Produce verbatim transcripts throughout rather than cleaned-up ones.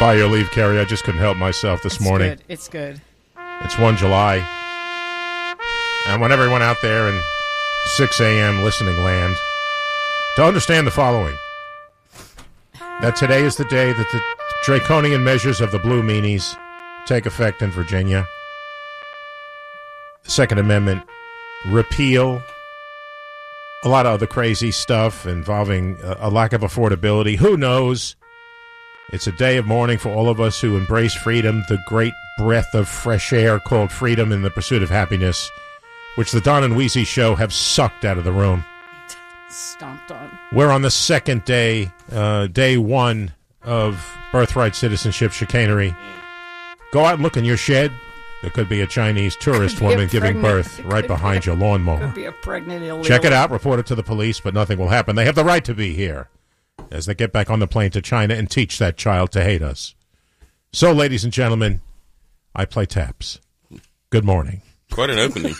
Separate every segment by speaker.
Speaker 1: By your leave, Carrie, I just couldn't help myself this
Speaker 2: it's
Speaker 1: morning.
Speaker 2: Good. It's good.
Speaker 1: It's the first of July. And I want everyone out there in six a.m. listening land to understand the following. That today is the day that the draconian measures of the Blue Meanies take effect in Virginia. The Second Amendment repeal, a lot of other crazy stuff involving a, a lack of affordability. Who knows? It's a day of mourning for all of us who embrace freedom, the great breath of fresh air called freedom in the pursuit of happiness, which the Don and Weezy show have sucked out of the room.
Speaker 2: Stomped on.
Speaker 1: We're on the second day, uh, day one of birthright citizenship chicanery. Go out and look in your shed. There could be a Chinese tourist woman giving birth right behind your lawnmower.
Speaker 2: Could be a pregnant illegal.
Speaker 1: Check it out, report it to the police, but nothing will happen. They have the right to be here as they get back on the plane to China and teach that child to hate us. So, ladies and gentlemen, I play taps. Good morning.
Speaker 3: Quite an opening.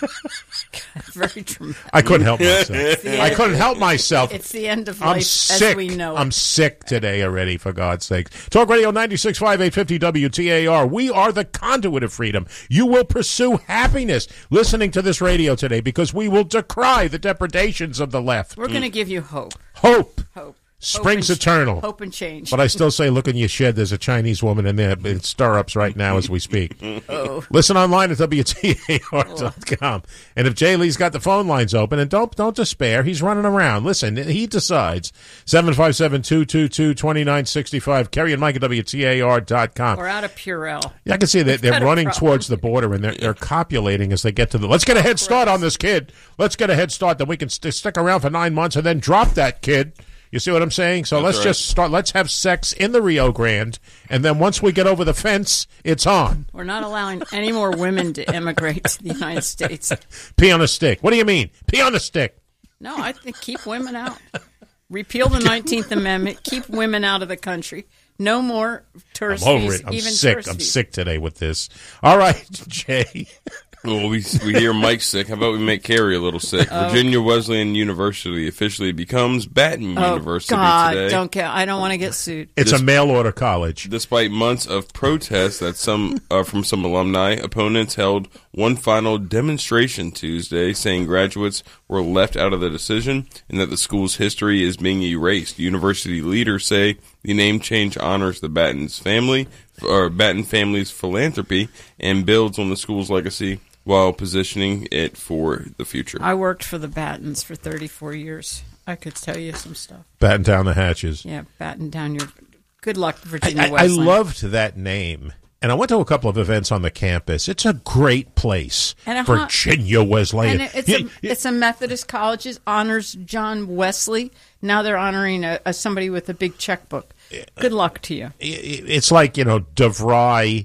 Speaker 2: Very dramatic.
Speaker 1: I couldn't help myself. I couldn't help myself.
Speaker 2: It's the end of
Speaker 1: I'm
Speaker 2: life
Speaker 1: sick.
Speaker 2: as we know it.
Speaker 1: I'm sick today already, for God's sake. Talk Radio ninety-six point five, eight fifty W T A R. We are the conduit of freedom. You will pursue happiness listening to this radio today because we will decry the depredations of the left.
Speaker 2: We're going to give you hope.
Speaker 1: Hope.
Speaker 2: Hope.
Speaker 1: Spring's
Speaker 2: hope and,
Speaker 1: eternal.
Speaker 2: Hope and change.
Speaker 1: But I still say, look in your shed. There's a Chinese woman in there in stirrups right now as we speak.
Speaker 2: Oh.
Speaker 1: Listen online at W T A R dot com. And if Jay Lee's got the phone lines open, and don't don't despair, he's running around. Listen, he decides. seven five seven, two two two, two nine six five. Kerry and Mike at W T A R dot com.
Speaker 2: We're out of Purell.
Speaker 1: Yeah, I can see that they're, they're running towards the border, and they're, they're copulating as they get to the... Let's get a head start on this kid. Let's get a head start. Then we can st- stick around for nine months and then drop that kid. You see what I'm saying? So That's let's right. just start. Let's have sex in the Rio Grande, and then once we get over the fence, it's on.
Speaker 2: We're not allowing any more women to immigrate to the United States.
Speaker 1: Pee on a stick. What do you mean? Pee on a stick.
Speaker 2: No, I think keep women out. Repeal the nineteenth Amendment. Keep women out of the country. No more tourist
Speaker 1: I'm over
Speaker 2: fees.
Speaker 1: it. I'm
Speaker 2: even
Speaker 1: sick. I'm
Speaker 2: fees.
Speaker 1: sick today with this. All right, Jay.
Speaker 3: Well, we we hear Mike sick. How about we make Carrie a little sick? Oh. Virginia Wesleyan University officially becomes Baton
Speaker 2: oh,
Speaker 3: University
Speaker 2: God,
Speaker 3: today.
Speaker 2: Don't care. I don't want to get sued.
Speaker 1: It's Des- a mail-order college.
Speaker 3: Despite months of protests that some uh, from some alumni, opponents held one final demonstration Tuesday, saying graduates were left out of the decision and that the school's history is being erased. University leaders say the name change honors the Batten's family, or Batten family's philanthropy, and builds on the school's legacy while positioning it for the future.
Speaker 2: I worked for the Battens for thirty-four years. I could tell you some stuff.
Speaker 1: Batten down the hatches.
Speaker 2: Yeah, batten down your... Good luck, Virginia
Speaker 1: I, I,
Speaker 2: Wesleyan.
Speaker 1: I loved that name. And I went to a couple of events on the campus. It's a great place,
Speaker 2: and
Speaker 1: Virginia Wesleyan.
Speaker 2: And it's, a, it's a Methodist college. It honors John Wesley. Now they're honoring a, a somebody with a big checkbook. Good luck to you.
Speaker 1: It's like, you know, DeVry,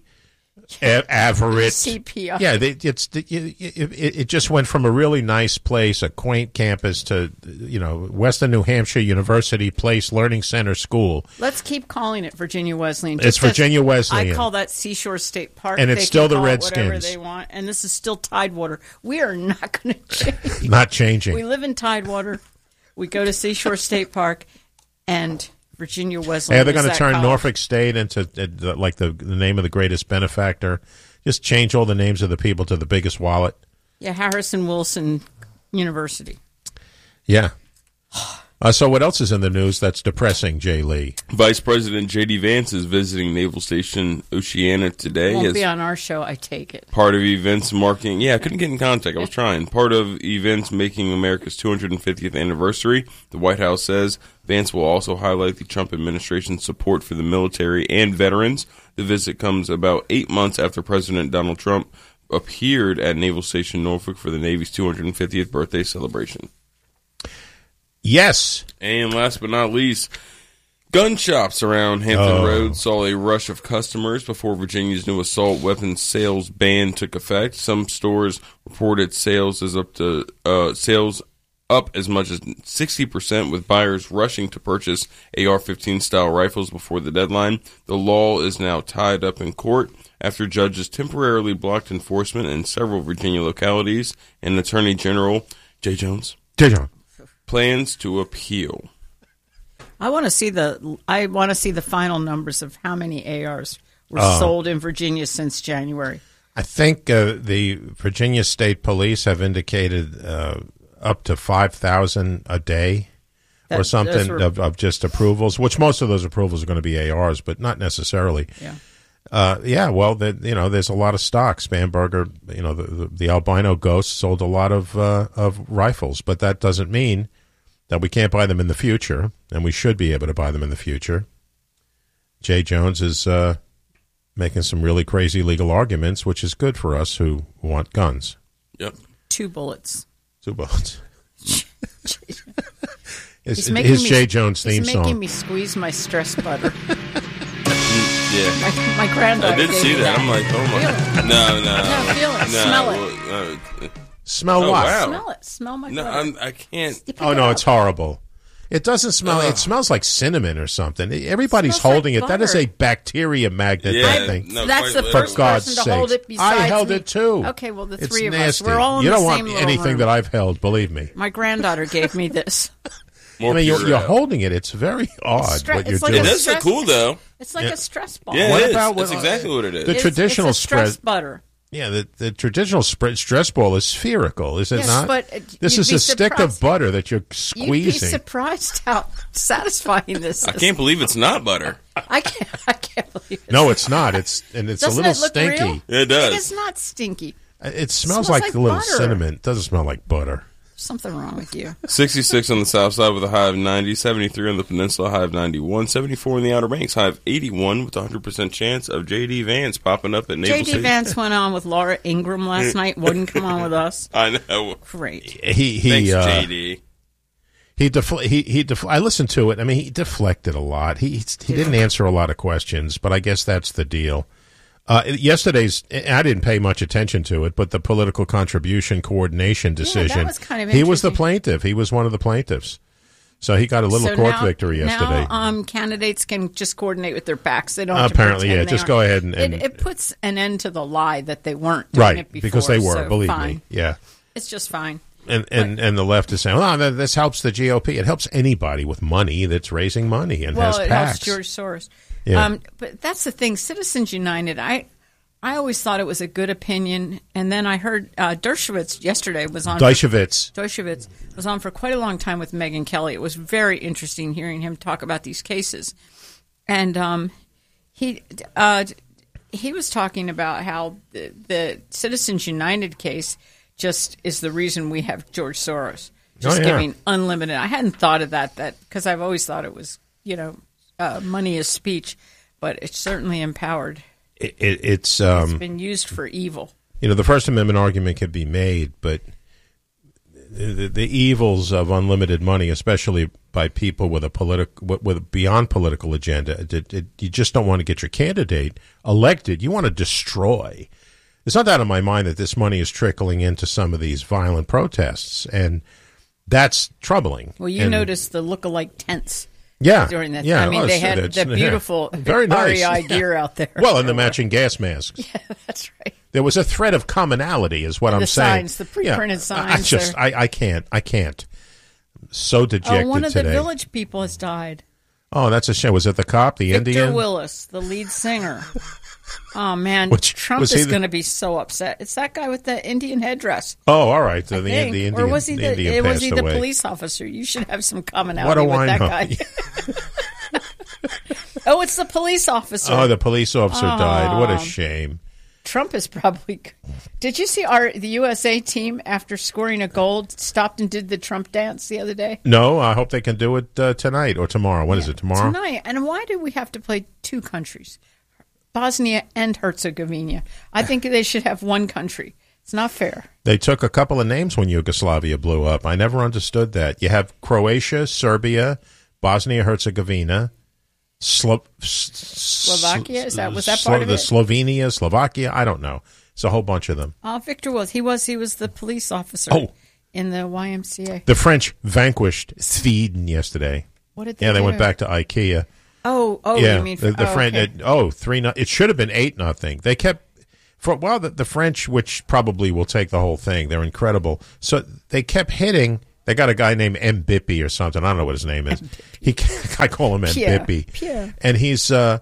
Speaker 1: Averett.
Speaker 2: C P R.
Speaker 1: Yeah, they, it's it, it, it just went from a really nice place, a quaint campus, to, you know, Western New Hampshire University Place Learning Center School.
Speaker 2: Let's keep calling it Virginia Wesleyan.
Speaker 1: It's Virginia Wesleyan.
Speaker 2: I call that Seashore State Park.
Speaker 1: And it's
Speaker 2: they
Speaker 1: still
Speaker 2: can
Speaker 1: the
Speaker 2: call
Speaker 1: Redskins.
Speaker 2: It whatever they want. And this is still Tidewater. We are not going to change.
Speaker 1: Not changing.
Speaker 2: We live in Tidewater. We go to Seashore State Park, and Virginia Wesleyan.
Speaker 1: Yeah, they're going to turn
Speaker 2: college.
Speaker 1: Norfolk State into uh, like the, the name of the greatest benefactor. Just change all the names of the people to the biggest wallet.
Speaker 2: Yeah, Harrison Wilson University.
Speaker 1: Yeah. Uh, so what else is in the news that's depressing, Jay Lee?
Speaker 3: Vice President J D Vance is visiting Naval Station Oceana today.
Speaker 2: Won't
Speaker 3: as
Speaker 2: be on our show, I take it.
Speaker 3: Part of events marking... Yeah, I couldn't get in contact. I was trying. Part of events making America's two hundred fiftieth anniversary. The White House says Vance will also highlight the Trump administration's support for the military and veterans. The visit comes about eight months after President Donald Trump appeared at Naval Station Norfolk for the Navy's two hundred fiftieth birthday celebration.
Speaker 1: Yes.
Speaker 3: And last but not least, gun shops around Hampton
Speaker 1: oh.
Speaker 3: Road saw a rush of customers before Virginia's new assault weapons sales ban took effect. Some stores reported sales as up to uh, sales up as much as sixty percent, with buyers rushing to purchase A R fifteen style rifles before the deadline. The law is now tied up in court after judges temporarily blocked enforcement in several Virginia localities, and Attorney General Jay Jones
Speaker 1: Jay Jones
Speaker 3: plans to appeal.
Speaker 2: I want to see the. I want to see the final numbers of how many A Rs were
Speaker 1: Oh.
Speaker 2: sold in Virginia since January.
Speaker 1: I think uh, the Virginia State Police have indicated uh, up to five thousand a day
Speaker 2: That-
Speaker 1: or something
Speaker 2: those were-
Speaker 1: of, of just approvals, which most of those approvals are going to be A Rs, but not necessarily.
Speaker 2: Yeah.
Speaker 1: Uh, yeah, well, the, you know, there's a lot of stock. Spanberger, you know, the, the, the albino ghost sold a lot of uh, of rifles, but that doesn't mean that we can't buy them in the future, and we should be able to buy them in the future. Jay Jones is uh, making some really crazy legal arguments, which is good for us who want guns.
Speaker 3: Yep.
Speaker 2: Two bullets.
Speaker 1: Two bullets. It's,
Speaker 2: He's making
Speaker 1: his
Speaker 2: me-
Speaker 1: Jay Jones theme
Speaker 2: He's making
Speaker 1: song.
Speaker 2: me squeeze my stress butter.
Speaker 3: Yeah.
Speaker 2: My, my granddaughter.
Speaker 3: I did
Speaker 2: gave
Speaker 3: see
Speaker 2: me
Speaker 3: that. I'm like, oh my. No, no.
Speaker 2: No, feel it.
Speaker 3: No,
Speaker 2: Smell it.
Speaker 3: well, uh,
Speaker 1: Smell
Speaker 3: Oh,
Speaker 1: what?
Speaker 3: wow.
Speaker 2: Smell it. Smell my
Speaker 3: no,
Speaker 2: butter.
Speaker 3: I'm, I can't.
Speaker 2: You pick
Speaker 1: Oh
Speaker 2: it
Speaker 1: no,
Speaker 2: up.
Speaker 1: it's horrible. It doesn't smell.
Speaker 3: Ugh.
Speaker 1: It smells like cinnamon or something. Everybody's
Speaker 2: Smells like
Speaker 1: holding it. That is
Speaker 2: butter.
Speaker 1: a bacteria magnet.
Speaker 3: Yeah,
Speaker 1: that thing.
Speaker 3: no,
Speaker 2: That's
Speaker 3: quite
Speaker 2: the
Speaker 3: literally.
Speaker 2: first
Speaker 1: For God's
Speaker 2: person to hold
Speaker 1: sakes.
Speaker 2: it besides
Speaker 1: I held
Speaker 2: me.
Speaker 1: it too.
Speaker 2: Okay, well, the
Speaker 1: It's
Speaker 2: three of
Speaker 1: nasty.
Speaker 2: us. We're all in
Speaker 1: you
Speaker 2: the
Speaker 1: don't
Speaker 2: same
Speaker 1: want
Speaker 2: little
Speaker 1: anything
Speaker 2: room.
Speaker 1: that I've held. Believe me.
Speaker 2: My granddaughter gave me this.
Speaker 3: More
Speaker 1: I mean, you're,
Speaker 3: pure
Speaker 1: you're
Speaker 3: ale.
Speaker 1: holding it. It's very odd
Speaker 2: stre-
Speaker 1: what you're
Speaker 2: it's like
Speaker 1: doing.
Speaker 3: It
Speaker 2: a
Speaker 3: does look
Speaker 2: stress-
Speaker 3: cool though.
Speaker 2: It's like
Speaker 1: Yeah.
Speaker 2: a stress ball.
Speaker 3: Yeah,
Speaker 1: What
Speaker 3: it is.
Speaker 1: about
Speaker 3: That's
Speaker 1: what-
Speaker 3: exactly what it is.
Speaker 1: The
Speaker 2: It's-
Speaker 1: traditional
Speaker 2: it's a stress
Speaker 1: spread-
Speaker 2: butter.
Speaker 1: Yeah, the, the traditional spread, stress ball is spherical, is it
Speaker 2: Yes,
Speaker 1: not?
Speaker 2: but, uh,
Speaker 1: this
Speaker 2: you'd
Speaker 1: is
Speaker 2: be
Speaker 1: a stick of
Speaker 2: surprised.
Speaker 1: butter that you're
Speaker 2: You'd be
Speaker 1: squeezing.
Speaker 2: surprised how satisfying this
Speaker 3: I
Speaker 2: is.
Speaker 3: can't believe it's not butter.
Speaker 2: I can't. I can't believe it.
Speaker 1: No, it's not. It's and it's
Speaker 2: Doesn't
Speaker 1: a little
Speaker 2: it look
Speaker 1: stinky.
Speaker 2: real?
Speaker 3: Yeah, it does.
Speaker 2: It is not stinky.
Speaker 1: It smells,
Speaker 2: smells
Speaker 1: like,
Speaker 2: like
Speaker 1: a little
Speaker 2: butter.
Speaker 1: cinnamon. It doesn't smell like butter.
Speaker 2: Something wrong with you.
Speaker 3: sixty-six on the south side with a high of ninety, seventy-three on the peninsula, high of ninety-one, seventy-four in the Outer Banks, high of eighty-one with a one hundred percent chance of J D Vance popping up at Naval
Speaker 2: J D
Speaker 3: City.
Speaker 2: Vance went on with Laura Ingraham last night. Wouldn't come on with us.
Speaker 3: I know.
Speaker 2: Great.
Speaker 1: He he
Speaker 3: Thanks,
Speaker 1: uh,
Speaker 3: J D.
Speaker 1: he defle- he he defle- I listened to it. I mean, he deflected a lot. He he didn't answer a lot of questions, but I guess that's the deal. Uh, yesterday's, I didn't pay much attention to it, but the political contribution coordination decision.
Speaker 2: was kind of
Speaker 1: he was the
Speaker 2: interesting.
Speaker 1: plaintiff. He was one of the plaintiffs. So he got a little
Speaker 2: So
Speaker 1: court
Speaker 2: now-
Speaker 1: victory yesterday.
Speaker 2: Now, um, candidates can just coordinate with their backs. They don't have
Speaker 1: Apparently,
Speaker 2: to pretend
Speaker 1: yeah,
Speaker 2: they
Speaker 1: just
Speaker 2: aren't.
Speaker 1: go ahead and- and-
Speaker 2: it, it puts an end to the lie that they weren't doing
Speaker 1: Right,
Speaker 2: it before.
Speaker 1: because they were,
Speaker 2: so
Speaker 1: believe
Speaker 2: fine.
Speaker 1: me. Yeah.
Speaker 2: It's just fine.
Speaker 1: And, and and the left is saying, well, no, this helps the G O P. It helps anybody with money that's raising money and
Speaker 2: Well,
Speaker 1: has
Speaker 2: it
Speaker 1: PACs.
Speaker 2: helps George Soros.
Speaker 1: Yeah.
Speaker 2: Um, but that's the thing. Citizens United, I I always thought it was a good opinion. And then I heard uh, Dershowitz yesterday was on.
Speaker 1: Dershowitz.
Speaker 2: Dershowitz was on for quite a long time with Megyn Kelly. It was very interesting hearing him talk about these cases. And um, he uh, he was talking about how the, the Citizens United case just is the reason we have George Soros just
Speaker 1: Oh, yeah.
Speaker 2: giving unlimited. I hadn't thought of that that because I've always thought it was, you know, uh, money is speech, but it's certainly empowered.
Speaker 1: It, it, it's um,
Speaker 2: It's been used for evil.
Speaker 1: you know, the First Amendment argument could be made, but the, the evils of unlimited money, especially by people with a politic with, with beyond political agenda, it, it, you just don't want to get your candidate elected. You want to destroy. It's not out of my mind that this money is trickling into some of these violent protests, and that's troubling.
Speaker 2: Well, you
Speaker 1: And-
Speaker 2: noticed the look-alike tents.
Speaker 1: yeah,
Speaker 2: During that,
Speaker 1: yeah,
Speaker 2: I mean,
Speaker 1: oh,
Speaker 2: they
Speaker 1: it's-
Speaker 2: had
Speaker 1: it's-
Speaker 2: the
Speaker 1: yeah.
Speaker 2: beautiful
Speaker 1: very nice
Speaker 2: R E I
Speaker 1: yeah.
Speaker 2: gear out there.
Speaker 1: Well, and the matching gas masks.
Speaker 2: That's right.
Speaker 1: There was a thread of commonality, is what
Speaker 2: And
Speaker 1: I'm
Speaker 2: the
Speaker 1: saying.
Speaker 2: signs, the pre-printed
Speaker 1: Yeah, I- I
Speaker 2: signs
Speaker 1: just,
Speaker 2: are-
Speaker 1: I, I can't, I can't. I'm so dejected
Speaker 2: Oh, one of
Speaker 1: today.
Speaker 2: the Village People has died.
Speaker 1: Oh, that's a shame. Was it the cop, the
Speaker 2: Victor
Speaker 1: Indian?
Speaker 2: Willis, the lead singer. Oh man,
Speaker 1: Which-
Speaker 2: Trump
Speaker 1: was he
Speaker 2: is
Speaker 1: the-
Speaker 2: going to be so upset. It's that guy with the Indian headdress.
Speaker 1: Oh, all right. So
Speaker 2: I
Speaker 1: the,
Speaker 2: think.
Speaker 1: the Indian,
Speaker 2: or was he
Speaker 1: the
Speaker 2: the,
Speaker 1: Indian
Speaker 2: was
Speaker 1: passed
Speaker 2: he the
Speaker 1: away.
Speaker 2: police officer? You should have some commonality
Speaker 1: What do
Speaker 2: with
Speaker 1: I
Speaker 2: that
Speaker 1: know?
Speaker 2: guy. Oh, it's the police officer.
Speaker 1: Oh, the police officer died. What a
Speaker 2: Oh.
Speaker 1: shame.
Speaker 2: Trump is probably. Did you see our the U S A team after scoring a goal stopped and did the Trump dance the other day?
Speaker 1: No, I hope they can do it uh, tonight or tomorrow. When is it, tomorrow?
Speaker 2: Tonight. And why do we have to play two countries? Bosnia and Herzegovina. I think they should have one country. It's not fair.
Speaker 1: They took a couple of names when Yugoslavia blew up. I never understood that. You have Croatia, Serbia, Bosnia-Herzegovina, Slo- S-
Speaker 2: Slovakia? Is that- was that
Speaker 1: Slo-
Speaker 2: part of
Speaker 1: the
Speaker 2: it?
Speaker 1: Slovenia, Slovakia? I don't know. It's a whole bunch of them.
Speaker 2: Uh, Victor was. He was. He was the police officer
Speaker 1: Oh.
Speaker 2: in the Y M C A.
Speaker 1: The French vanquished Sweden yesterday.
Speaker 2: What did they
Speaker 1: Yeah, they
Speaker 2: do?
Speaker 1: went back to IKEA.
Speaker 2: Oh, oh,
Speaker 1: yeah,
Speaker 2: you mean
Speaker 1: the, the
Speaker 2: oh,
Speaker 1: French?
Speaker 2: okay.
Speaker 1: It, oh, three. No, it should have been eight nothing. They kept for well, the, the French, which probably will take the whole thing. They're incredible. So they kept hitting They got a guy named M. Bippy or something. I don't know what his name is. He, I call him M.
Speaker 2: Pierre.
Speaker 1: Bippy.
Speaker 2: Pierre.
Speaker 1: And he's, uh,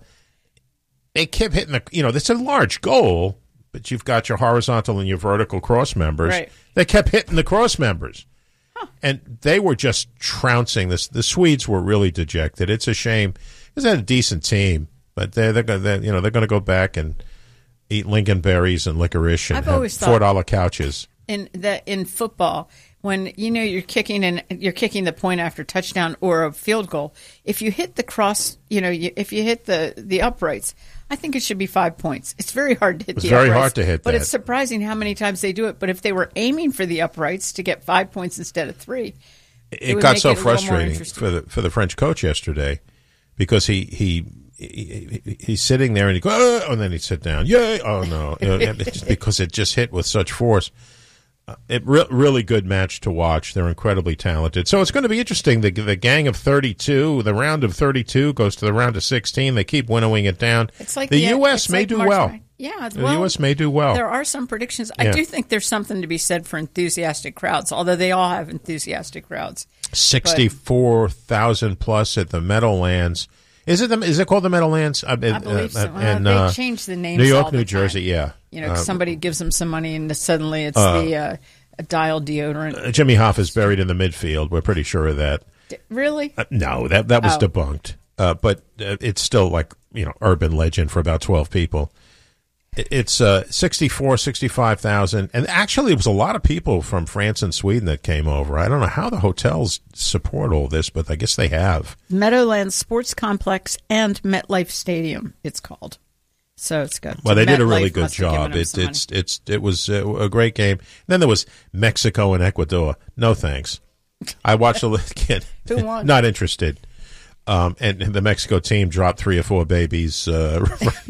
Speaker 1: they kept hitting the, you know, it's a large goal, but you've got your horizontal and your vertical cross members.
Speaker 2: Right.
Speaker 1: They kept hitting the cross members. Huh. And they were just trouncing this. The Swedes were really dejected. It's a shame. Because they had a decent team, but they're, they're, they're you know, they're going to go back and eat lingonberries and licorice and
Speaker 2: I've
Speaker 1: have
Speaker 2: always thought-
Speaker 1: four dollar couches.
Speaker 2: In the in football, when you know you're kicking and you're kicking the point after touchdown or a field goal, if you hit the cross, you know, you, if you hit the, the uprights, I think it should be five points. It's very hard to hit
Speaker 1: It's
Speaker 2: the
Speaker 1: very
Speaker 2: uprights,
Speaker 1: hard to hit
Speaker 2: but
Speaker 1: that.
Speaker 2: it's surprising how many times they do it. But if they were aiming for the uprights to get five points instead of three, it,
Speaker 1: it
Speaker 2: would
Speaker 1: got
Speaker 2: make
Speaker 1: so
Speaker 2: it a little more
Speaker 1: frustrating
Speaker 2: interesting.
Speaker 1: for the for the French coach yesterday because he he. He, he, he's sitting there and he go, oh, and then he'd sit down. Yay! Oh no! You know, it's just because it just hit with such force. Uh, it re- really good match to watch. They're incredibly talented. So it's going to be interesting. The the gang of thirty-two, the round of thirty-two goes to the round of sixteen. They keep winnowing it down.
Speaker 2: It's like
Speaker 1: the
Speaker 2: the,
Speaker 1: U S
Speaker 2: it's
Speaker 1: may
Speaker 2: like
Speaker 1: do
Speaker 2: March
Speaker 1: well.
Speaker 2: Madness. Yeah,
Speaker 1: The
Speaker 2: well,
Speaker 1: U S may do well.
Speaker 2: There are some predictions.
Speaker 1: Yeah.
Speaker 2: I do think there's something to be said for enthusiastic crowds, although they all have enthusiastic crowds.
Speaker 1: Sixty-four thousand plus at the Meadowlands. Is it the, is it called the Meadowlands? I,
Speaker 2: I believe so. Well,
Speaker 1: and,
Speaker 2: they
Speaker 1: uh,
Speaker 2: change the names.
Speaker 1: New York,
Speaker 2: all the
Speaker 1: New
Speaker 2: time.
Speaker 1: Jersey. Yeah,
Speaker 2: You know, 'cause
Speaker 1: Uh,
Speaker 2: somebody gives them some money, and suddenly it's
Speaker 1: uh,
Speaker 2: the uh, dial deodorant.
Speaker 1: Uh, Jimmy Hoff is buried in the midfield. We're pretty sure of that.
Speaker 2: D- really?
Speaker 1: Uh, no, that that was
Speaker 2: Oh.
Speaker 1: debunked. Uh, but uh, it's still like, you know, urban legend for about twelve people. It, it's uh, sixty-four, sixty-five thousand. And actually, it was a lot of people from France and Sweden that came over. I don't know how the hotels support all this, but I guess they have.
Speaker 2: Meadowlands Sports Complex and MetLife Stadium, it's called. So it's good.
Speaker 1: Well, they did a really
Speaker 2: MetLife
Speaker 1: good
Speaker 2: must have given
Speaker 1: job.
Speaker 2: them
Speaker 1: It,
Speaker 2: some money.
Speaker 1: it's it's it was uh, a great game. Then there was Mexico and Ecuador. No thanks. I watched a little kid.
Speaker 2: Who won?
Speaker 1: Not interested. Um, and, and the Mexico team dropped three or four babies, uh,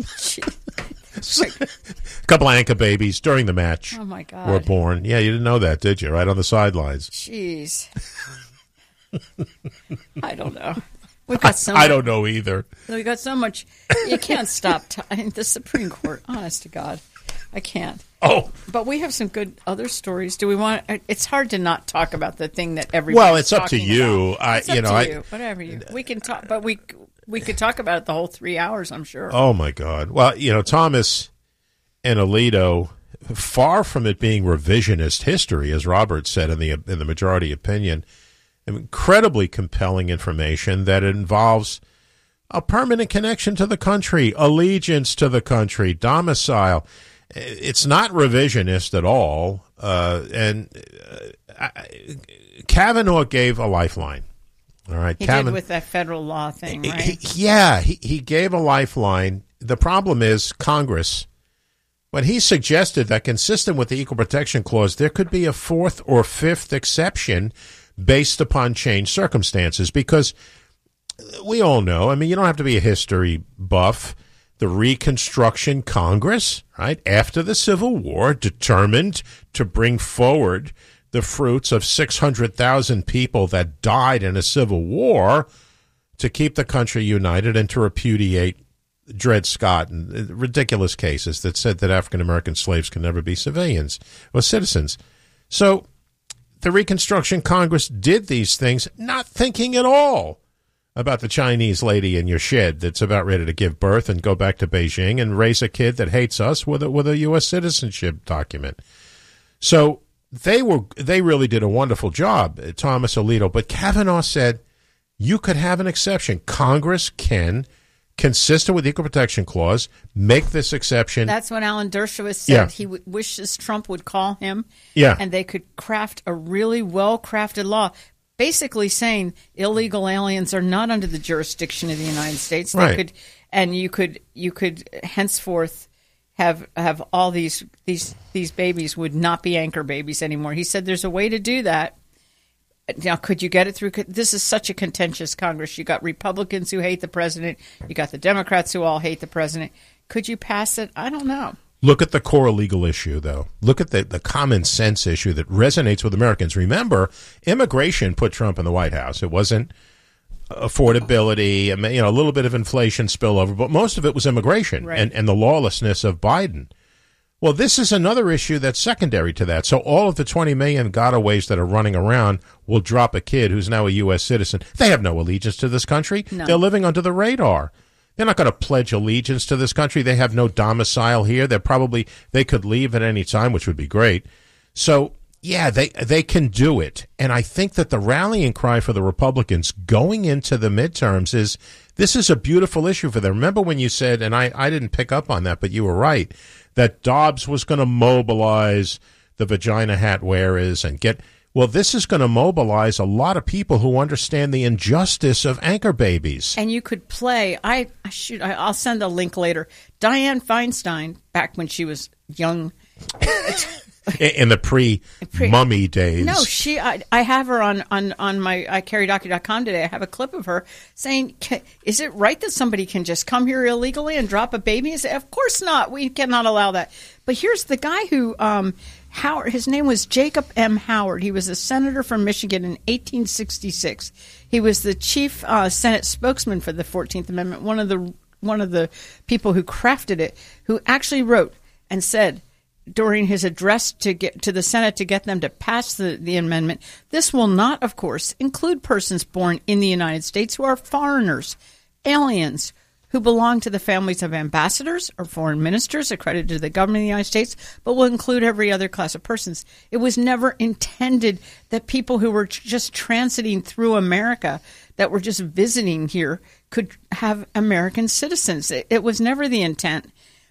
Speaker 1: a couple of anchor babies during the match.
Speaker 2: Oh, my God.
Speaker 1: Were born. Yeah, you didn't know that, did you? Right on the sidelines.
Speaker 2: Jeez. I don't know. We've got so
Speaker 1: I
Speaker 2: much,
Speaker 1: don't know either.
Speaker 2: We've got so much. You can't stop. T- I mean, the Supreme Court, honest to God. I can't.
Speaker 1: Oh,
Speaker 2: But we have some good other stories. Do we want? It's hard to not talk about the thing that everybody.
Speaker 1: well, it's up to you. I,
Speaker 2: It's up
Speaker 1: you know,
Speaker 2: to
Speaker 1: I.
Speaker 2: you. Whatever you. We can talk, but we we could talk about it the whole three hours. I'm sure.
Speaker 1: Oh my God! Well, you know, Thomas and Alito, far from it being revisionist history, as Robert said in the in the majority opinion, incredibly compelling information that involves a permanent connection to the country, allegiance to the country, domicile. It's not revisionist at all. Uh, and uh, Kavanaugh gave a lifeline. All right,
Speaker 2: he
Speaker 1: Kavanaugh,
Speaker 2: did with that federal law thing, right?
Speaker 1: he, yeah, he, he gave a lifeline. The problem is Congress. When he suggested that, consistent with the Equal Protection Clause, there could be a fourth or fifth exception based upon changed circumstances, because we all know, I mean, you don't have to be a history buff. The Reconstruction Congress, right, after the Civil War, determined to bring forward the fruits of six hundred thousand people that died in a civil war to keep the country united and to repudiate Dred Scott and ridiculous cases that said that African-American slaves can never be civilians or citizens. So the Reconstruction Congress did these things not thinking at all about the Chinese lady in your shed that's about ready to give birth and go back to Beijing and raise a kid that hates us with a, with a U S citizenship document. So they were they really did a wonderful job, Thomas Alito. But Kavanaugh said you could have an exception. Congress can, consistent with the Equal Protection Clause, make this exception.
Speaker 2: That's when Alan Dershowitz said
Speaker 1: Yeah.
Speaker 2: he w- wishes Trump would call him,
Speaker 1: Yeah.
Speaker 2: and they could craft a really well-crafted law, basically saying illegal aliens are not under the jurisdiction of the United States. They
Speaker 1: Right.
Speaker 2: could, and you could you could henceforth have have all these these these babies would not be anchor babies anymore. He said there's a way to do that. Now, could you get it through? This is such a contentious Congress. You got Republicans who hate the president. You got the Democrats who all hate the president. Could you pass it? I don't know.
Speaker 1: Look at the core legal issue, though. Look at the, the common sense issue that resonates with Americans. Remember, immigration put Trump in the White House. It wasn't affordability, you know, a little bit of inflation spillover, but most of it was immigration
Speaker 2: Right.
Speaker 1: and, and the lawlessness of Biden. Well, this is another issue that's secondary to that. So all of the twenty million gotaways that are running around will drop a kid who's now a U S citizen. They have no allegiance to this country.
Speaker 2: No.
Speaker 1: They're living under the radar. They're not going to pledge allegiance to this country. They have no domicile here. They're probably, they could leave at any time, which would be great. So, yeah, they they can do it. And I think that the rallying cry for the Republicans going into the midterms is, this is a beautiful issue for them. Remember when you said, and I, I didn't pick up on that, but you were right, that Dobbs was going to mobilize the vagina hat wearers and get, well, this is going to mobilize a lot of people who understand the injustice of anchor babies.
Speaker 2: And you could play, I, I shoot, I, I'll send a link later. Dianne Feinstein, back when she was young.
Speaker 1: In the pre-mummy days.
Speaker 2: No, she. I, I have her on, on, on my I carry docu dot com today. I have a clip of her saying, is it right that somebody can just come here illegally and drop a baby? I say, of course not. We cannot allow that. But here's the guy who, um, Howard, his name was Jacob M. Howard. He was a senator from Michigan in eighteen sixty-six. He was the chief uh, Senate spokesman for the fourteenth Amendment, one of the one of the people who crafted it, who actually wrote and said, during his address to get to the Senate to get them to pass the, the amendment, this will not, of course, include persons born in the United States who are foreigners, aliens, who belong to the families of ambassadors or foreign ministers accredited to the government of the United States, but will include every other class of persons. It was never intended that people who were just transiting through America, that were just visiting here, could have American citizens. It, it was never the intent.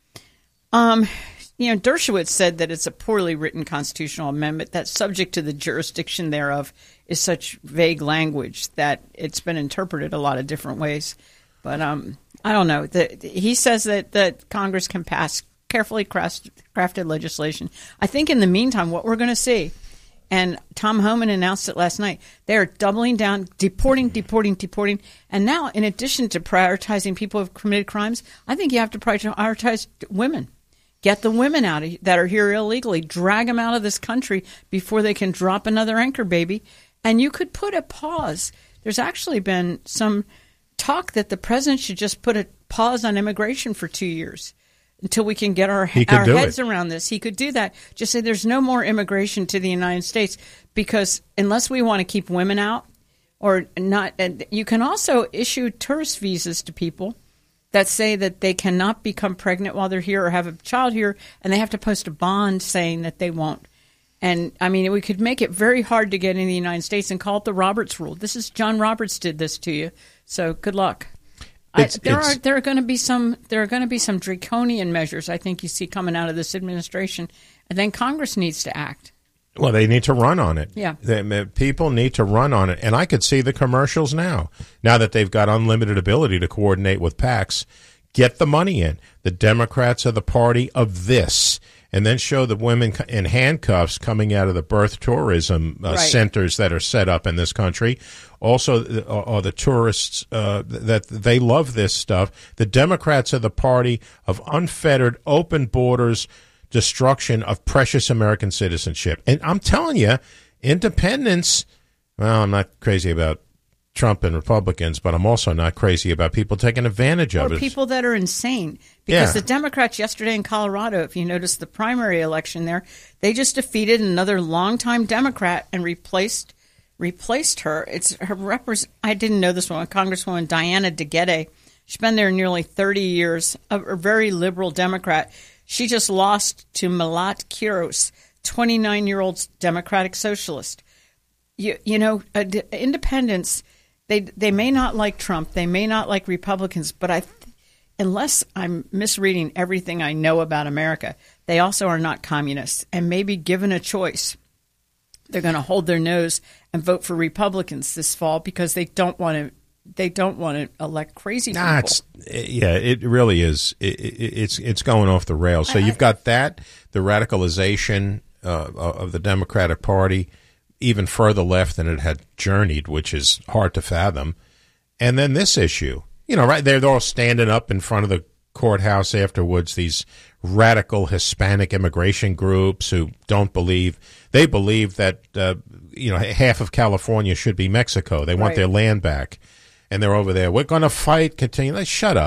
Speaker 2: Um... You know, Dershowitz said that it's a poorly written constitutional amendment that's subject to the jurisdiction thereof is such vague language that it's been interpreted a lot of different ways. But um, I don't know. The, he says that, that Congress can pass carefully crafted, crafted legislation. I think in the meantime, what we're going to see, and Tom Homan announced it last night, they're doubling down, deporting, deporting, deporting. And now, in addition to prioritizing people who have committed crimes, I think you have to prioritize women. Get the women out of, that are here illegally, drag them out of this country before they can drop another anchor baby. And you could put a pause. There's actually been some talk that the president should just put a pause on immigration for two years until we can get our, our heads it. around this. He could do that. Just say there's no more immigration to the United States, because unless we want to keep women out or not, and you can also issue tourist visas to people that say that they cannot become pregnant while they're here or have a child here, and they have to post a bond saying that they won't. And, I mean, we could make it very hard to get in the United States and call it the Roberts Rule. This is John Roberts did this to you, so good luck. I, there are there are going to be some there are going to be some draconian measures I think you see coming out of this administration, and then Congress needs to act.
Speaker 1: Well, they need to run on it.
Speaker 2: Yeah.
Speaker 1: They, people need to run on it. And I could see the commercials now, now that they've got unlimited ability to coordinate with PACs. Get the money in. The Democrats are the party of this. And then show the women in handcuffs coming out of the birth tourism uh, right. centers that are set up in this country. Also, are the tourists uh, that they love this stuff. The Democrats are the party of unfettered, open borders, destruction of precious American citizenship. And I'm telling you, independence, well, I'm not crazy about Trump and Republicans, but I'm also not crazy about people taking advantage of
Speaker 2: or
Speaker 1: it. Or people
Speaker 2: that are insane. Because
Speaker 1: yeah.
Speaker 2: the Democrats yesterday in Colorado, if you noticed the primary election there, they just defeated another longtime Democrat and replaced replaced her. It's her repres- I didn't know this one, Congresswoman Diana DeGette. She's been there nearly thirty years, a, a very liberal Democrat. She just lost to Malat Quiros, twenty-nine-year-old Democratic Socialist. You, you know, uh, d- independents, they they may not like Trump, they may not like Republicans, but I, th- unless I'm misreading everything I know about America, they also are not communists. And maybe given a choice, they're going to hold their nose and vote for Republicans this fall because they don't want to. They don't want to elect crazy people.
Speaker 1: Nah, it's, yeah, it really is. It, it, it's it's going off the rails. So you've got that, the radicalization uh, of the Democratic Party, even further left than it had journeyed, which is hard to fathom. And then this issue, you know, right there, they're all standing up in front of the courthouse afterwards, these radical Hispanic immigration groups who don't believe, they believe that, uh, you know, half of California should be Mexico. They want
Speaker 2: right.
Speaker 1: their land back. And they're over there. We're going to fight. Continue. Like, shut up.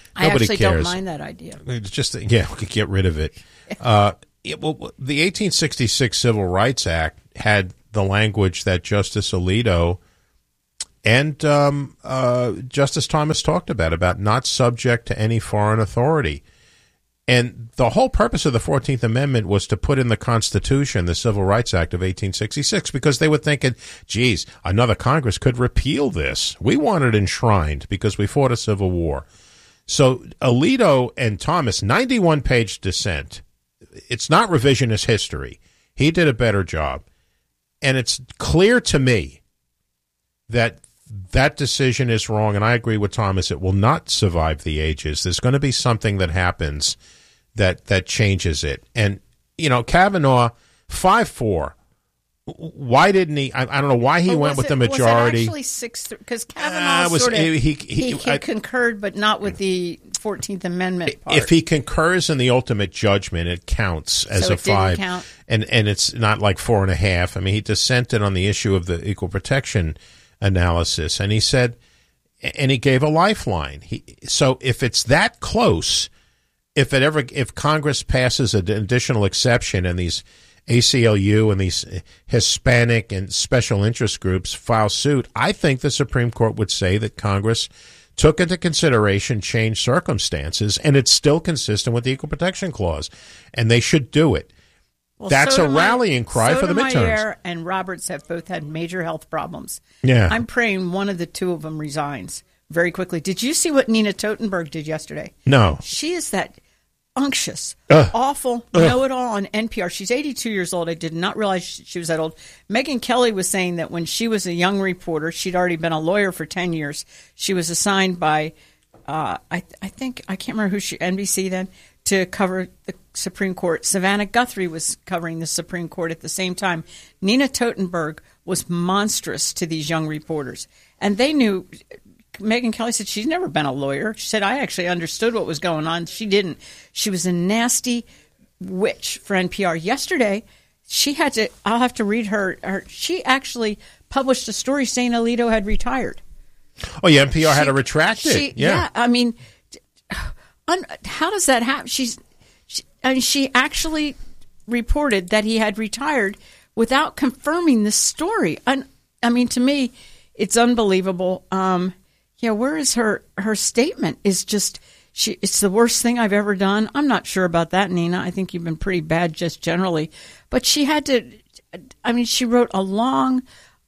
Speaker 2: I
Speaker 1: Nobody
Speaker 2: actually
Speaker 1: cares.
Speaker 2: don't mind that idea.
Speaker 1: It's just yeah, we could get rid of it. Uh, it well, the eighteen sixty-six Civil Rights Act had the language that Justice Alito and um, uh, Justice Thomas talked about, about not subject to any foreign authority. And the whole purpose of the fourteenth Amendment was to put in the Constitution, the Civil Rights Act of eighteen sixty-six, because they were thinking, geez, another Congress could repeal this. We want it enshrined because we fought a civil war. So Alito and Thomas, ninety-one page dissent. It's not revisionist history. He did a better job. And it's clear to me that that decision is wrong, and I agree with Thomas. It will not survive the ages. There's going to be something that happens that that changes it. And, you know, Kavanaugh, five four. Why didn't he? I, I don't know why he
Speaker 2: Or
Speaker 1: went
Speaker 2: was
Speaker 1: with
Speaker 2: it,
Speaker 1: the majority.
Speaker 2: Was it actually six? Because Kavanaugh
Speaker 1: Uh, was-
Speaker 2: sort of
Speaker 1: he-
Speaker 2: he,
Speaker 1: he-
Speaker 2: he
Speaker 1: I-
Speaker 2: concurred, but not with the fourteenth Amendment part.
Speaker 1: If he concurs in the ultimate judgment, it counts as
Speaker 2: So
Speaker 1: a
Speaker 2: it didn't
Speaker 1: five,
Speaker 2: count?
Speaker 1: and and it's not like four and a half. I mean, he dissented on the issue of the equal protection analysis, and he said, and he gave a lifeline. He so if it's that close, if it ever if Congress passes an additional exception, and these A C L U and these Hispanic and special interest groups file suit, I think the Supreme Court would say that Congress took into consideration changed circumstances, and it's still consistent with the Equal Protection Clause, and they should do it.
Speaker 2: Well,
Speaker 1: That's a
Speaker 2: Sotomayor-
Speaker 1: rallying cry for the midterms.
Speaker 2: Sotomayor and Roberts have both had major health problems.
Speaker 1: Yeah.
Speaker 2: I'm praying one of the two of them resigns very quickly. Did you see what Nina Totenberg did yesterday?
Speaker 1: No.
Speaker 2: She is that unctuous,
Speaker 1: Ugh.
Speaker 2: awful,
Speaker 1: Ugh.
Speaker 2: know-it-all on N P R. She's eighty-two years old. I did not realize she was that old. Megyn Kelly was saying that when she was a young reporter, she'd already been a lawyer for ten years. She was assigned by, uh, I, I think, I can't remember who she, N B C then, to cover the Supreme Court. Savannah Guthrie was covering the Supreme Court at the same time. Nina Totenberg was monstrous to these young reporters. And they knew... Megyn Kelly said she's never been a lawyer. She said, I actually understood what was going on. She didn't. She was a nasty witch for N P R. Yesterday, she had to, I'll have to read her, her she actually published a story saying Alito had retired.
Speaker 1: Oh, yeah, N P R
Speaker 2: She-
Speaker 1: had to retract it.
Speaker 2: she-
Speaker 1: yeah.
Speaker 2: I mean, un, how does that happen? She's, she, I mean, she actually reported that he had retired without confirming the story. Un, I mean, to me, it's unbelievable. Um, yeah, where is her her statement? Is just she. It's the worst thing I've ever done. I'm not sure about that, Nina. I think you've been pretty bad just generally, but she had to. I mean, she wrote a long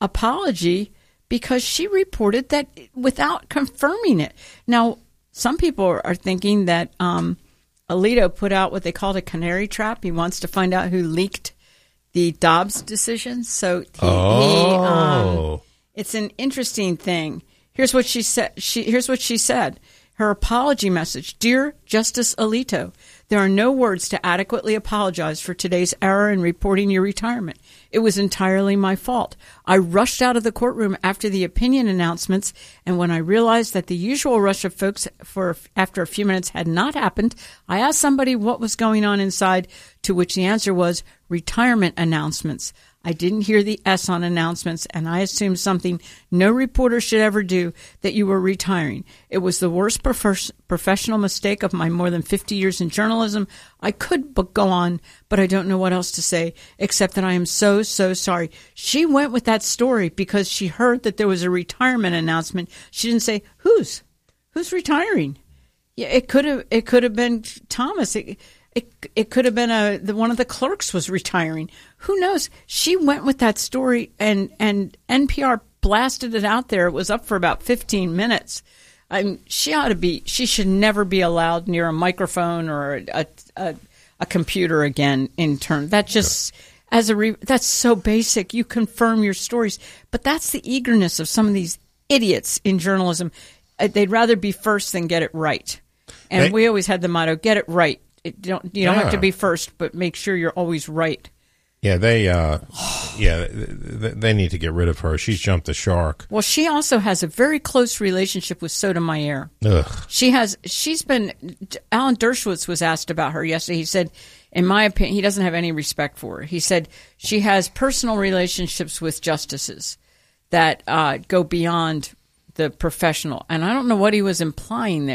Speaker 2: apology because she reported that without confirming it. Now, some people are thinking that um, Alito put out what they called a canary trap. He wants to find out who leaked the Dobbs decision. So he,
Speaker 1: Oh.
Speaker 2: he, um, it's an interesting thing. Here's what she said. She here's what she said. Her apology message: Dear Justice Alito, there are no words to adequately apologize for today's error in reporting your retirement. It was entirely my fault. I rushed out of the courtroom after the opinion announcements, and when I realized that the usual rush of folks for after a few minutes had not happened, I asked somebody what was going on inside, to which the answer was retirement announcements. I didn't hear the S on announcements, and I assumed something no reporter should ever do, that you were retiring. It was the worst prof- professional mistake of my more than fifty years in journalism. I could b- go on, but I don't know what else to say, except that I am so, so sorry. She went with that story because she heard that there was a retirement announcement. She didn't say, who's? Who's retiring? Yeah, it could have it could have been Thomas. It, It it could have been a the one of the clerks was retiring. Who knows? She went with that story, and, and N P R blasted it out there. It was up for about fifteen minutes. I mean, she ought to be. She should never be allowed near a microphone or a a, a computer again. In turn, that just as a re, that's so basic. You confirm your stories, but that's the eagerness of some of these idiots in journalism. They'd rather be first than get it right. And
Speaker 1: They,
Speaker 2: we always had the motto: get it right. It don't you don't
Speaker 1: Yeah.
Speaker 2: have to be first, but make sure you're always right.
Speaker 1: Yeah, they. Uh, yeah, they, they need to get rid of her. She's jumped the shark.
Speaker 2: Well, she also has a very close relationship with Sotomayor.
Speaker 1: Ugh.
Speaker 2: She has. She's been. Alan Dershowitz was asked about her yesterday. He said, in my opinion, he doesn't have any respect for her. He said she has personal relationships with justices that uh, go beyond the professional. And I don't know what he was implying there.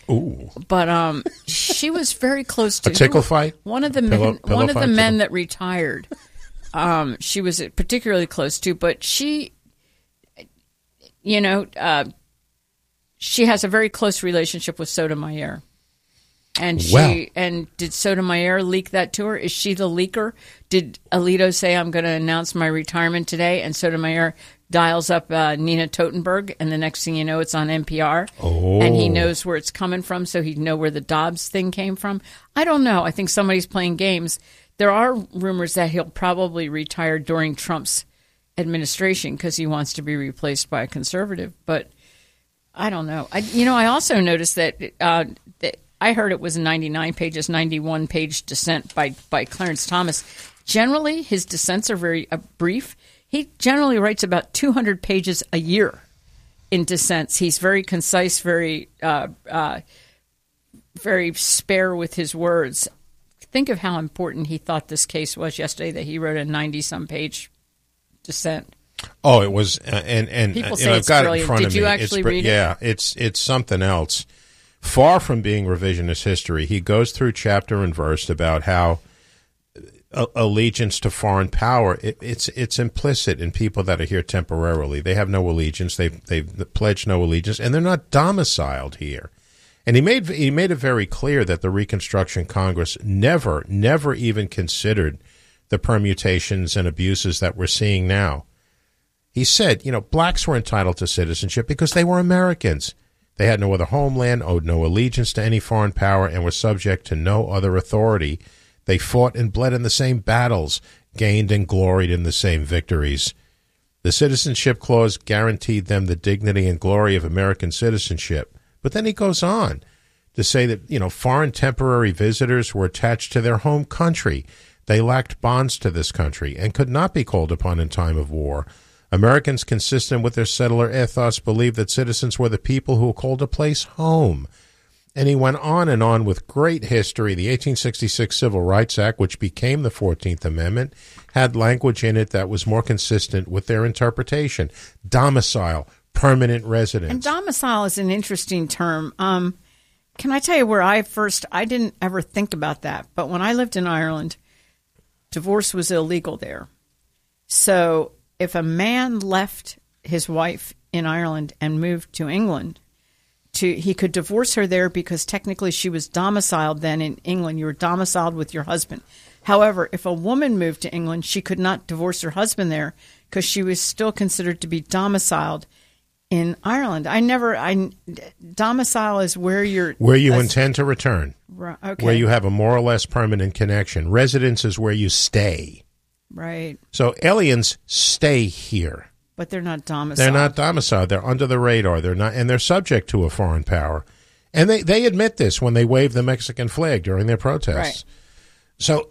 Speaker 1: Ooh.
Speaker 2: But um, she was very close to
Speaker 1: a tickle fight.
Speaker 2: One of the
Speaker 1: pillow,
Speaker 2: men,
Speaker 1: pillow
Speaker 2: one of the
Speaker 1: fight,
Speaker 2: men
Speaker 1: tickle.
Speaker 2: that retired. Um, she was particularly close to, but she, you know, uh, she has a very close relationship with Sotomayor. And she
Speaker 1: Well.
Speaker 2: and did Sotomayor leak that to her? Is she the leaker? Did Alito say, I'm going to announce my retirement today? And Sotomayor dials up uh, Nina Totenberg, and the next thing you know, it's on N P R.
Speaker 1: Oh.
Speaker 2: And he knows where it's coming from, so he'd know where the Dobbs thing came from. I don't know. I think somebody's playing games. There are rumors that he'll probably retire during Trump's administration because he wants to be replaced by a conservative. But I don't know. I, you know, I also noticed that, uh, that I heard it was ninety-nine pages, ninety-one page dissent by, by Clarence Thomas. Generally, his dissents are very uh, brief. He generally writes about two hundred pages a year in dissents. He's very concise, very uh, uh, very spare with his words. Think of how important he thought this case was yesterday that he wrote a ninety-some page dissent.
Speaker 1: Oh, it was, uh, and and
Speaker 2: People
Speaker 1: uh,
Speaker 2: say
Speaker 1: you know, I've
Speaker 2: it's
Speaker 1: got
Speaker 2: brilliant.
Speaker 1: it in front
Speaker 2: Did
Speaker 1: of
Speaker 2: you
Speaker 1: me.
Speaker 2: actually
Speaker 1: it's, br-
Speaker 2: read it?
Speaker 1: Yeah, it's it's something else. Far from being revisionist history, he goes through chapter and verse about how uh, allegiance to foreign power it, it's it's implicit in people that are here temporarily. They have no allegiance. They they've pledged no allegiance, and they're not domiciled here. And he made he made it very clear that the Reconstruction Congress never, never even considered the permutations and abuses that we're seeing now. He said, you know, blacks were entitled to citizenship because they were Americans. They had no other homeland, owed no allegiance to any foreign power, and were subject to no other authority. They fought and bled in the same battles, gained and gloried in the same victories. The Citizenship Clause guaranteed them the dignity and glory of American citizenship. But then he goes on to say that, you know, foreign temporary visitors were attached to their home country. They lacked bonds to this country and could not be called upon in time of war. Americans, consistent with their settler ethos, believed that citizens were the people who called a place home. And he went on and on with great history. The eighteen sixty-six Civil Rights Act, which became the fourteenth Amendment, had language in it that was more consistent with their interpretation. Domicile, permanent residence.
Speaker 2: And domicile is an interesting term. Um, can I tell you where I first, I didn't ever think about that. But when I lived in Ireland, divorce was illegal there. So if a man left his wife in Ireland and moved to England, to he could divorce her there because technically she was domiciled then in England. You were domiciled with your husband. However, if a woman moved to England, she could not divorce her husband there because she was still considered to be domiciled in Ireland. I never, I, domicile is where you're...
Speaker 1: Where you
Speaker 2: uh,
Speaker 1: intend to return.
Speaker 2: Right, okay.
Speaker 1: Where you have a more or less permanent connection. Residence is where you stay.
Speaker 2: Right.
Speaker 1: So aliens stay here.
Speaker 2: But they're not domiciled.
Speaker 1: They're not domiciled. They're under the radar. They're not, and they're subject to a foreign power. And they, they admit this when they wave the Mexican flag during their protests.
Speaker 2: Right.
Speaker 1: So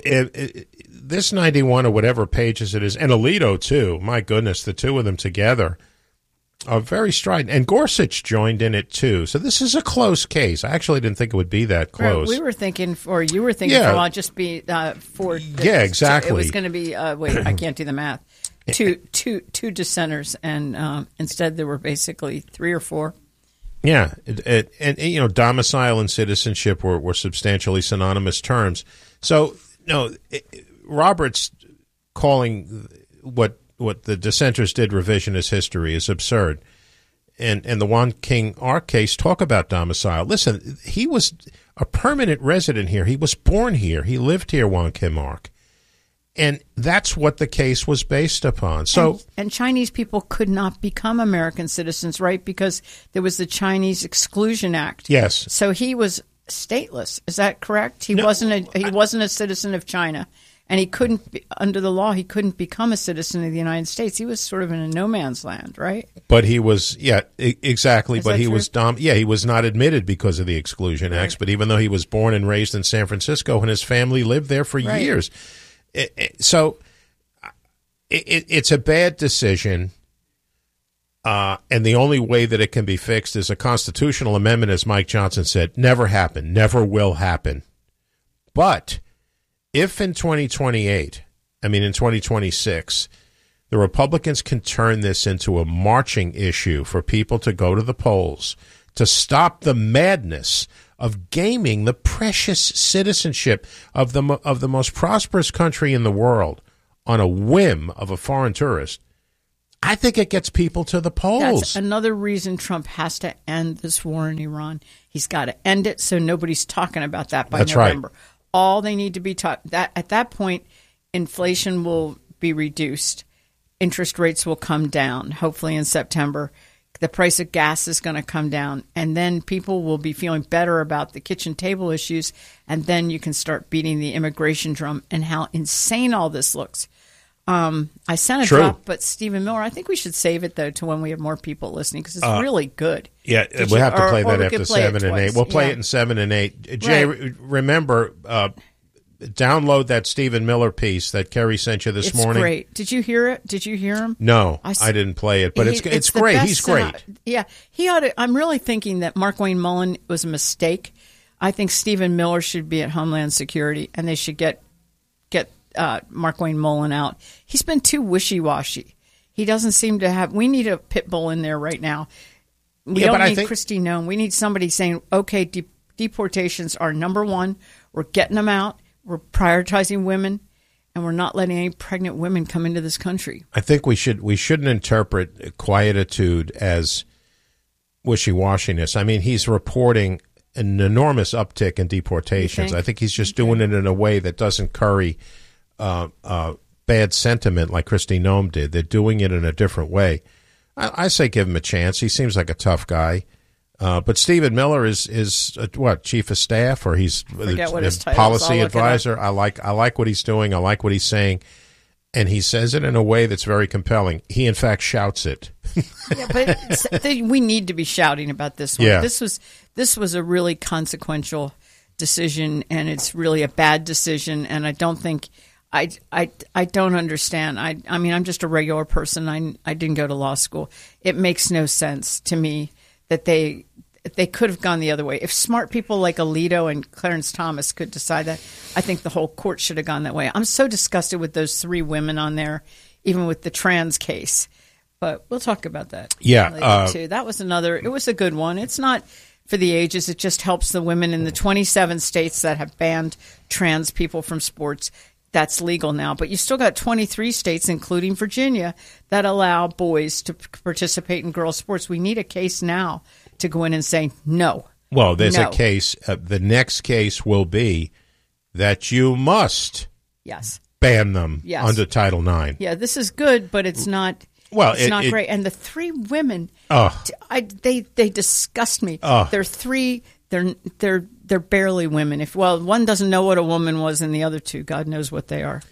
Speaker 1: this ninety-one or whatever pages it is, and Alito too, my goodness, the two of them together are very strident. And Gorsuch joined in it too. So this is a close case. I actually didn't think it would be that close.
Speaker 2: Right, we were thinking, or you were thinking,
Speaker 1: Yeah.
Speaker 2: for, well, just be uh, for.
Speaker 1: Yeah, exactly.
Speaker 2: It was going to be. Uh, wait, I can't do the math. Two, two, two dissenters, and um, instead there were basically three or four.
Speaker 1: Yeah, it, it, and, and you know, domicile and citizenship were, were substantially synonymous terms. So, no, it, Roberts calling what what the dissenters did revisionist history is absurd. And and the Juan King Ark case, talk about domicile. Listen, he was a permanent resident here. He was born here. He lived here, Juan Kim Ark. And that's what the case was based upon. So,
Speaker 2: and, and Chinese people could not become American citizens, right? Because there was the Chinese Exclusion Act.
Speaker 1: yes.
Speaker 2: So he was stateless. Is that correct? He
Speaker 1: No,
Speaker 2: wasn't a he wasn't a citizen of China, and he couldn't be, under the law he couldn't become a citizen of the United States. He was sort of in a no man's land, right?
Speaker 1: But he was, yeah, e- exactly.
Speaker 2: Is
Speaker 1: But
Speaker 2: that
Speaker 1: he
Speaker 2: true?
Speaker 1: was, dom- yeah, he was not admitted because of the Exclusion Acts. But even though he was born and raised in San Francisco and his family lived there for
Speaker 2: Right.
Speaker 1: years. It, it, so it, it, it's a bad decision. Uh, and the only way that it can be fixed is a constitutional amendment, as Mike Johnson said, never happened, never will happen. But if in twenty twenty-eight, I mean in twenty twenty-six, the Republicans can turn this into a marching issue for people to go to the polls to stop the madness of gaming the precious citizenship of the mo- of the most prosperous country in the world on a whim of a foreign tourist, I think it gets people to the polls.
Speaker 2: That's another reason Trump has to end this war in Iran. He's got to end it so nobody's talking about that by
Speaker 1: That's
Speaker 2: November.
Speaker 1: Right.
Speaker 2: All they need to be taught that at that point, inflation will be reduced, interest rates will come down. Hopefully in September, the price of gas is going to come down, and then people will be feeling better about the kitchen table issues. And then you can start beating the immigration drum and how insane all this looks. Um, I sent a
Speaker 1: True.
Speaker 2: drop, but Stephen Miller, I think we should save it, though, to when we have more people listening, because it's
Speaker 1: Uh,
Speaker 2: really good.
Speaker 1: Yeah,
Speaker 2: Did
Speaker 1: we'll
Speaker 2: you-
Speaker 1: have to
Speaker 2: or-
Speaker 1: play
Speaker 2: or
Speaker 1: that
Speaker 2: we
Speaker 1: after
Speaker 2: could play it
Speaker 1: seven and
Speaker 2: twice.
Speaker 1: eight. We'll play
Speaker 2: Yeah.
Speaker 1: it in seven and eight. Jay,
Speaker 2: Right.
Speaker 1: re- remember, uh, download that Stephen Miller piece that Kerry sent you this
Speaker 2: It's
Speaker 1: morning.
Speaker 2: great. Did you hear it? Did you hear him?
Speaker 1: No,
Speaker 2: I s-
Speaker 1: I didn't play it, but
Speaker 2: He-
Speaker 1: it's it's
Speaker 2: the
Speaker 1: great.
Speaker 2: best
Speaker 1: He's great.
Speaker 2: Senate- Yeah, he ought to. I'm really thinking that Mark Wayne Mullen was a mistake. I think Stephen Miller should be at Homeland Security, and they should get get uh, Mark Wayne Mullen out. He's been too wishy-washy. He doesn't seem to have. We need a pit bull in there right now. We
Speaker 1: Yeah,
Speaker 2: don't
Speaker 1: but I
Speaker 2: need
Speaker 1: think-
Speaker 2: Kristi Noem. We need somebody saying, "Okay, de- deportations are number one. We're getting them out. We're prioritizing women, and we're not letting any pregnant women come into this country."
Speaker 1: I think we should we shouldn't interpret quietude as wishy-washiness. I mean, he's reporting an enormous uptick in deportations.
Speaker 2: think?
Speaker 1: I think he's just doing it in a way that doesn't curry uh, uh, bad sentiment like Kristi Noem did. They're doing it in a different way. I, I say give him a chance. He seems like a tough guy. Uh, but Stephen Miller is is uh, what, chief of staff, or he's
Speaker 2: Forget
Speaker 1: uh,
Speaker 2: what his
Speaker 1: uh,
Speaker 2: title is.
Speaker 1: policy
Speaker 2: I'll look it up.
Speaker 1: advisor. I like I like what he's doing. I like what he's saying, and he says it in a way that's very compelling. He in fact shouts it.
Speaker 2: Yeah, but it's, they, we need to be shouting about this one.
Speaker 1: Yeah.
Speaker 2: This was this was a really consequential decision, and it's really a bad decision. And I don't think I I I don't understand. I I mean, I'm just a regular person. I I didn't go to law school. It makes no sense to me that they they could have gone the other way. If smart people like Alito and Clarence Thomas could decide that, I think the whole court should have gone that way. I'm so disgusted with those three women on there, even with the trans case. But we'll talk about that.
Speaker 1: Yeah,
Speaker 2: later,
Speaker 1: uh,
Speaker 2: too. That was another. It was a good one. It's not for the ages. It just helps the women in the twenty-seven states that have banned trans people from sports. That's legal now. But you still got twenty-three states, including Virginia, that allow boys to p- participate in girls' sports. We need a case now to go in and say no.
Speaker 1: Well, there's
Speaker 2: No.
Speaker 1: a case. Uh, the next case will be that you must
Speaker 2: Yes.
Speaker 1: ban them
Speaker 2: Yes.
Speaker 1: under Title nine.
Speaker 2: Yeah, this is good, but it's not.
Speaker 1: Well,
Speaker 2: it's
Speaker 1: it-
Speaker 2: not
Speaker 1: it-
Speaker 2: great. And the three women,
Speaker 1: Oh.
Speaker 2: t- I, they they disgust me.
Speaker 1: Oh.
Speaker 2: They're three. They're they're they're barely women. If well, one doesn't know what a woman was, and the other two, God knows what they are.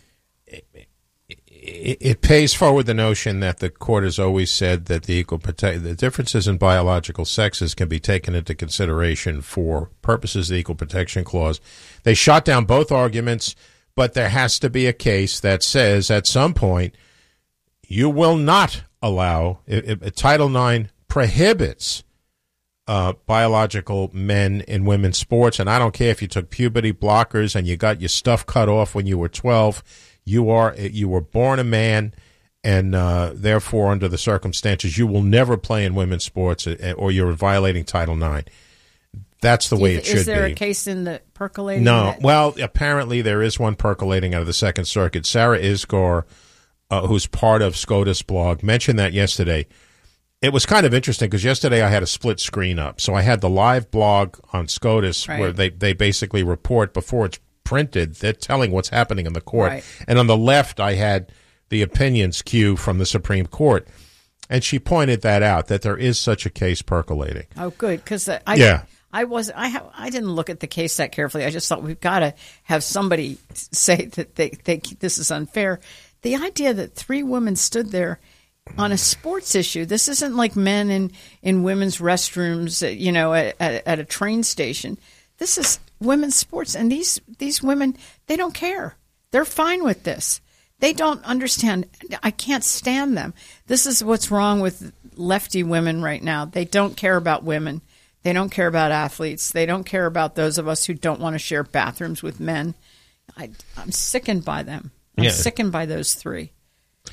Speaker 1: It, it pays forward the notion that the court has always said that the equal prote- the differences in biological sexes can be taken into consideration for purposes of the Equal Protection Clause. They shot down both arguments, but there has to be a case that says at some point you will not allow it, it, Title nine prohibits uh, biological men in women's sports, and I don't care if you took puberty blockers and you got your stuff cut off when you were twelve. You are you were born a man, and uh, therefore, under the circumstances, you will never play in women's sports, uh, or you're violating Title nine. That's the way it should be.
Speaker 2: Is there a case in the percolating?
Speaker 1: No.
Speaker 2: that-
Speaker 1: Well, apparently there is one percolating out of the Second Circuit. Sarah Isgar, uh, who's part of SCOTUS blog, mentioned that yesterday. It was kind of interesting because yesterday I had a split screen up. So I had the live blog on SCOTUS
Speaker 2: Right.
Speaker 1: where they, they basically report before it's printed. They're telling what's happening in the court.
Speaker 2: Right.
Speaker 1: And on the left, I had the opinions queue from the Supreme Court. And she pointed that out, that there is such a case percolating.
Speaker 2: Oh, good, because I
Speaker 1: Yeah.
Speaker 2: I was I ha, I didn't look at the case that carefully. I just thought we've got to have somebody say that they think this is unfair. The idea that three women stood there on a sports issue. This isn't like men in, in women's restrooms, uh, you know, at, at, at a train station. This is women's sports, and these these women, they don't care. They're fine with this. They don't understand. I can't stand them. This is what's wrong with lefty women right now. They don't care about women. They don't care about athletes. They don't care about those of us who don't want to share bathrooms with men. I, I'm sickened by them. I'm
Speaker 1: Yeah.
Speaker 2: sickened by those three.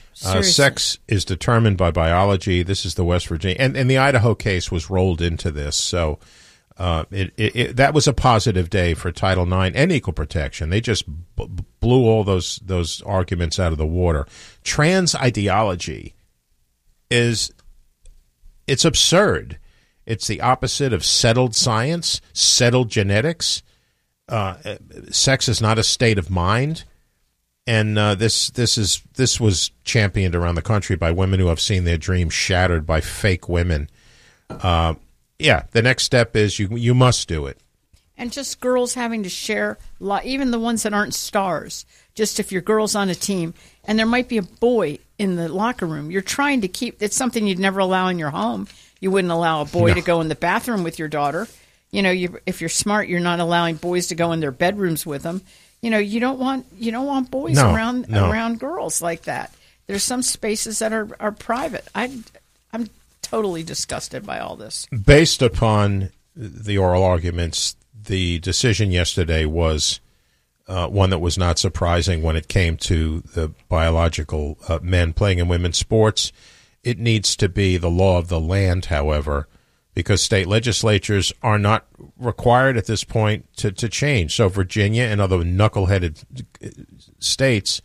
Speaker 1: Uh, sex is determined by biology. This is the West Virginia, and, and the Idaho case was rolled into this. So uh, it, it, it that was a positive day for Title nine and equal protection. They just b- blew all those those arguments out of the water. Trans ideology is it's absurd. It's the opposite of settled science, settled genetics. Uh, sex is not a state of mind. And uh, this this is this was championed around the country by women who have seen their dreams shattered by fake women. Uh, yeah, the next step is you you must do it.
Speaker 2: And just girls having to share, even the ones that aren't stars. Just if your girl's on a team, and there might be a boy in the locker room, you're trying to keep. It's something you'd never allow in your home. You wouldn't allow a boy no. to go in the bathroom with your daughter. You know, you, if you're smart, you're not allowing boys to go in their bedrooms with them. You know, you don't want you don't want boys
Speaker 1: no,
Speaker 2: around
Speaker 1: no.
Speaker 2: around girls like that. There's some spaces that are, are private. I, I'm totally disgusted by all this.
Speaker 1: Based upon the oral arguments, the decision yesterday was uh, one that was not surprising when it came to the biological uh, men playing in women's sports. It needs to be the law of the land, however, because state legislatures are not required at this point to, to change. So Virginia and other knuckleheaded states,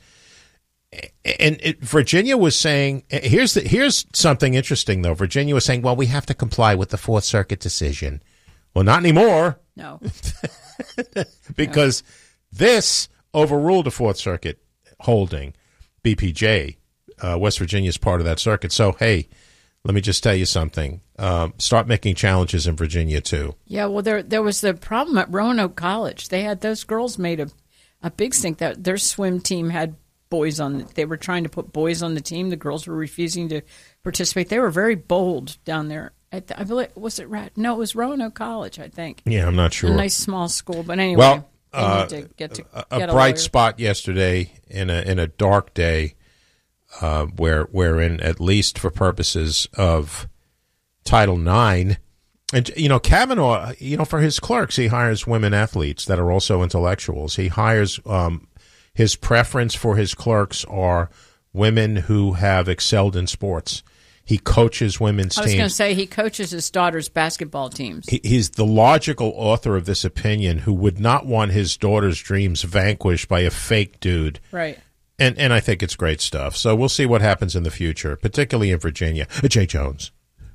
Speaker 1: and it, Virginia was saying, here's the, here's something interesting, though. Virginia was saying, well, we have to comply with the Fourth Circuit decision. Well, not anymore.
Speaker 2: No.
Speaker 1: Because no. this overruled the Fourth Circuit holding. B P J, uh, West Virginia is part of that circuit. So, hey, let me just tell you something. Um, start making challenges in Virginia, too.
Speaker 2: Yeah, well, there there was the problem at Roanoke College. They had those girls made a, a big stink. That their swim team had boys on. They were trying to put boys on the team. The girls were refusing to participate. They were very bold down there. At the, I believe, was it Rat? No, it was Roanoke College, I think.
Speaker 1: Yeah, I'm not sure.
Speaker 2: A nice small school, but anyway.
Speaker 1: Well,
Speaker 2: they
Speaker 1: uh,
Speaker 2: need to get to,
Speaker 1: a,
Speaker 2: get
Speaker 1: a
Speaker 2: a
Speaker 1: bright
Speaker 2: lawyer.
Speaker 1: spot yesterday in a in a dark day. Uh, where, wherein, at least for purposes of Title nine, and, you know, Kavanaugh, you know, for his clerks, he hires women athletes that are also intellectuals. He hires, um, his preference for his clerks are women who have excelled in sports. He coaches women's teams.
Speaker 2: I was going to say he coaches his daughter's basketball teams.
Speaker 1: He, he's the logical author of this opinion who would not want his daughter's dreams vanquished by a fake dude.
Speaker 2: Right.
Speaker 1: And and I think it's great stuff. So we'll see what happens in the future, particularly in Virginia. Jay Jones.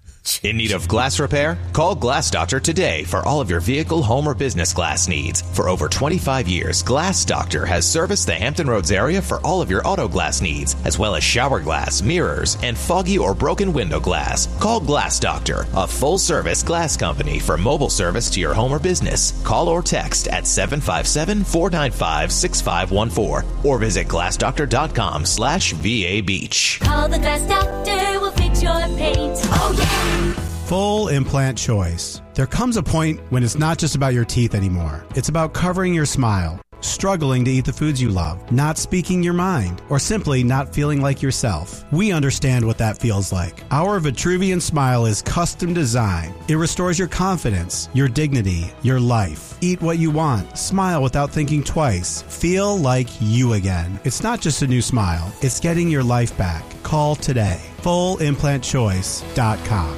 Speaker 4: In need of glass repair? Call Glass Doctor today for all of your vehicle, home, or business glass needs. For over twenty-five years, Glass Doctor has serviced the Hampton Roads area for all of your auto glass needs, as well as shower glass, mirrors, and foggy or broken window glass. Call Glass Doctor, a full-service glass company for mobile service to your home or business. Call or text at seven five seven, four nine five, six five one four or visit glassdoctor.com slash VA Beach.
Speaker 5: Call the Glass Doctor, we'll fix your paint. Oh, yeah!
Speaker 6: Full implant choice. There comes a point when it's not just about your teeth anymore. It's about covering your smile, struggling to eat the foods you love, not speaking your mind, or simply not feeling like yourself. We understand what that feels like. Our Vitruvian Smile is custom designed. It restores your confidence, your dignity, your life. Eat what you want. Smile without thinking twice. Feel like you again. It's not just a new smile. It's getting your life back. Call today. full implant choice dot com.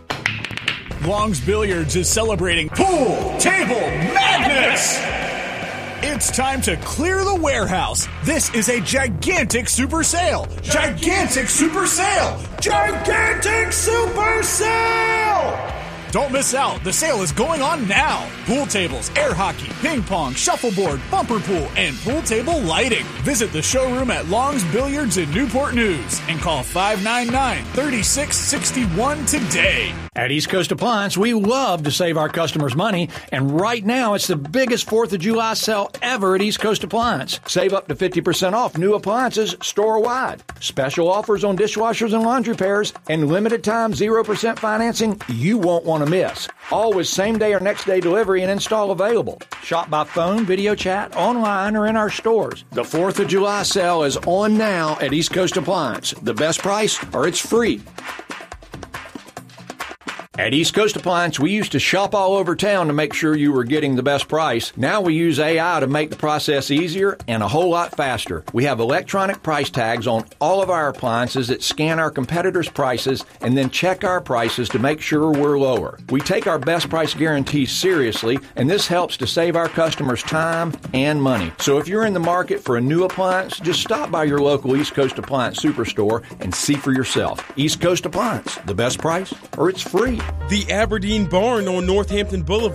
Speaker 7: Long's Billiards is celebrating Pool Table Madness! It's time to clear the warehouse. This is a gigantic super sale. Gigantic super sale. Gigantic super sale! Don't miss out. The sale is going on now. Pool tables, air hockey, ping pong, shuffleboard, bumper pool, and pool table lighting. Visit the showroom at Long's Billiards in Newport News and call five nine nine, three six six one today.
Speaker 8: At East Coast Appliance, we love to save our customers money, and right now it's the biggest fourth of July sale ever at East Coast Appliance. Save up to fifty percent off new appliances store-wide. Special offers on dishwashers and laundry pairs, and limited time zero percent financing you won't want to miss. Always same day or next day delivery and install available. Shop by phone, video chat, online, or in our stores. The fourth of July sale is on now at East Coast Appliance. The best price or it's free. At East Coast Appliance, we used to shop all over town to make sure you were getting the best price. Now we use A I to make the process easier and a whole lot faster. We have electronic price tags on all of our appliances that scan our competitors' prices and then check our prices to make sure we're lower. We take our best price guarantee seriously, and this helps to save our customers time and money. So if you're in the market for a new appliance, just stop by your local East Coast Appliance Superstore and see for yourself. East Coast Appliance, the best price or it's free.
Speaker 9: The Aberdeen Barn on Northampton Boulevard